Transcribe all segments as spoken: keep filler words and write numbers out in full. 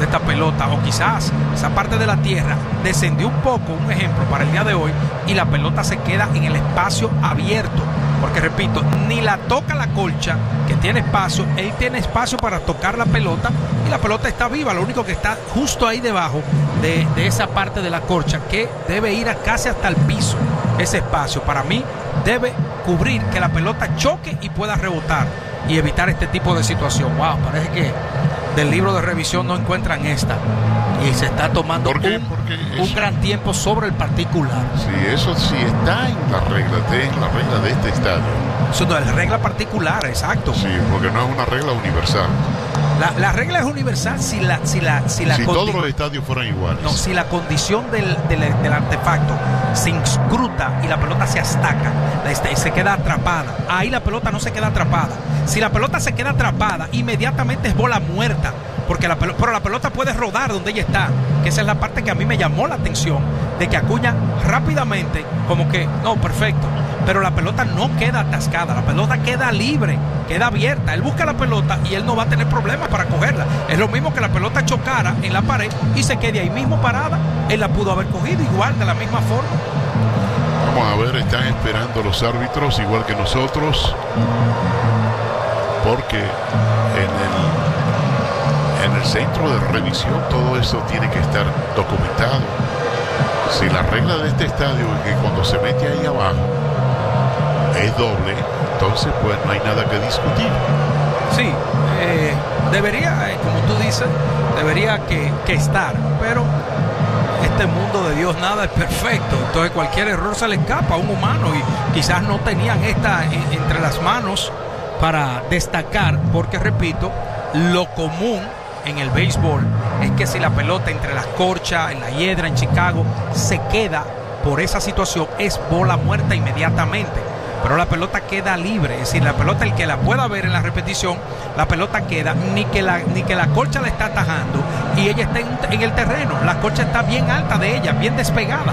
de esta pelota, o quizás esa parte de la tierra descendió un poco, un ejemplo para el día de hoy, y la pelota se queda en el espacio abierto, porque repito, ni la toca la colcha, que tiene espacio, él tiene espacio para tocar la pelota, y la pelota está viva, lo único que está justo ahí debajo de, de esa parte de la colcha, que debe ir a casi hasta el piso, ese espacio, para mí, debe cubrir que la pelota choque y pueda rebotar, y evitar este tipo de situación. Wow, parece que del libro de revisión no encuentran esta, y se está tomando ¿Por qué? un, Porque un eso, gran tiempo sobre el particular. sí, eso sí está en la regla de, en la regla de este estadio. Eso no es regla particular, exacto. Sí, porque no es una regla universal. La, la regla es universal si la si la si la si condi- todos los estadios fueran iguales. no, si la condición del, del, del artefacto se inscruta y la pelota se astaca, la, este, se queda atrapada, ahí la pelota no se queda atrapada. Si la pelota se queda atrapada, inmediatamente es bola muerta, porque la pelota, pero la pelota puede rodar donde ella está, que esa es la parte que a mí me llamó la atención, de que Acuña rápidamente, como que, no, perfecto, pero la pelota no queda atascada, la pelota queda libre, queda abierta, él busca la pelota y él no va a tener problemas para cogerla. Es lo mismo que la pelota chocara en la pared y se quede ahí mismo parada, él la pudo haber cogido igual, de la misma forma. Vamos a ver, están esperando los árbitros igual que nosotros, porque en el, en el centro de revisión todo eso tiene que estar documentado. Si la regla de este estadio es que cuando se mete ahí abajo es doble, entonces pues no hay nada que discutir. Sí, eh, debería, eh, como tú dices, debería que, que estar, pero este mundo de Dios nada es perfecto, entonces cualquier error se le escapa a un humano, y quizás no tenían esta eh, entre las manos para destacar, porque repito, lo común en el béisbol es que si la pelota entre las corchas, en la hiedra, en Chicago, se queda por esa situación, es bola muerta inmediatamente. Pero la pelota queda libre, es decir, la pelota, el que la pueda ver en la repetición, la pelota queda, ni que la, ni que la colcha la está atajando y ella está en, en el terreno, la colcha está bien alta de ella, bien despegada.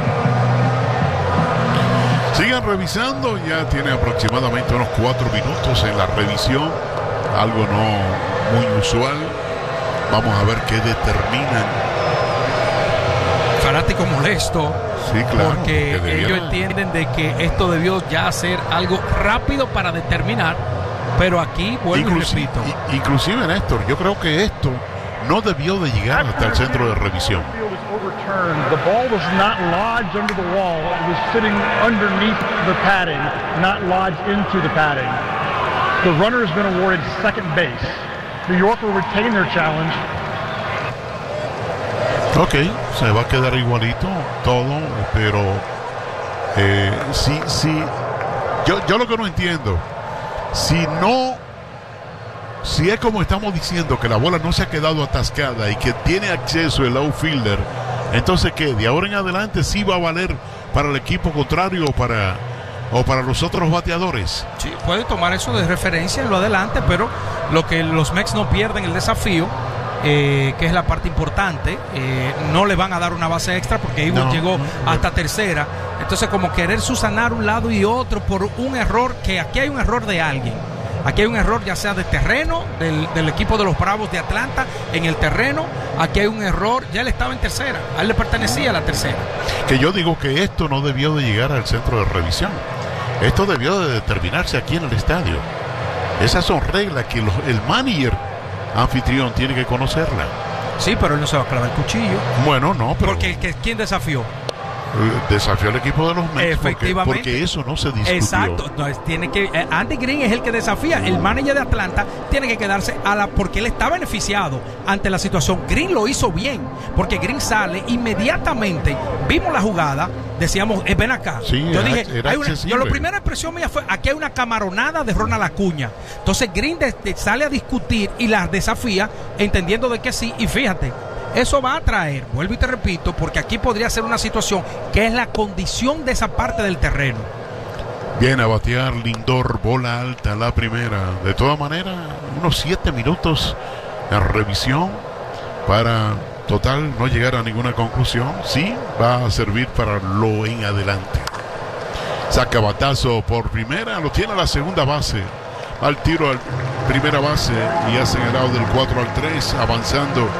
Sigan revisando, ya tiene aproximadamente unos cuatro minutos en la revisión, algo no muy usual. Vamos a ver qué determinan. Fanático molesto. Sí, claro, porque, porque ellos debiera... entienden de que esto debió ya ser algo rápido para determinar, pero aquí vuelvo Inclusi- y repito. i- inclusive, Néstor, yo creo que esto no debió de llegar hasta el centro de revisión. The ball was not lodged under the wall. It was sitting underneath the padding, not lodged into the padding. The runner has been awarded second base. New York will retain their challenge. Ok, se va a quedar igualito todo, pero eh, sí, sí, yo, yo lo que no entiendo, si no, si es como estamos diciendo que la bola no se ha quedado atascada y que tiene acceso el outfielder, entonces ¿qué? De ahora en adelante sí va a valer para el equipo contrario o para, o para los otros bateadores. Sí, puede tomar eso de referencia en lo adelante, pero lo que los Mex no pierden el desafío, eh, que es la parte importante, eh, no le van a dar una base extra porque Eagle No, llegó no, hasta tercera, entonces como querer subsanar un lado y otro por un error, que aquí hay un error de alguien, aquí hay un error ya sea de terreno, del, del equipo de los Bravos de Atlanta en el terreno, aquí hay un error, ya él estaba en tercera, a él le pertenecía la tercera. Que yo digo que esto no debió de llegar al centro de revisión, esto debió de determinarse aquí en el estadio. Esas son reglas que los, el manager anfitrión tiene que conocerla. Sí, pero él no se va a clavar el cuchillo. Bueno, no, pero Porque el que, ¿quién desafió? desafió al equipo de los Mets porque, Efectivamente. porque eso no se discutió. Exacto, no, es- tiene que eh, Andy Green es el que desafía, el manager de Atlanta tiene que quedarse a la, porque él está beneficiado ante la situación. Green lo hizo bien, porque Green sale inmediatamente, vimos la jugada, decíamos, eh, ven acá. Sí, yo era- dije, era hay una, accesible. yo la primera impresión mía fue, aquí hay una camaronada de Ronald Acuña. Entonces Green de- de- sale a discutir y la desafía, entendiendo de que sí, y fíjate, eso va a traer, vuelvo y te repito, porque aquí podría ser una situación que es la condición de esa parte del terreno. Viene a batear Lindor, bola alta, la primera. De todas maneras, unos siete minutos en revisión para total no llegar a ninguna conclusión. Sí, va a servir para lo en adelante. Saca batazo por primera, lo tiene a la segunda base. Al tiro al primera base y hacen el out del cuatro al tres, avanzando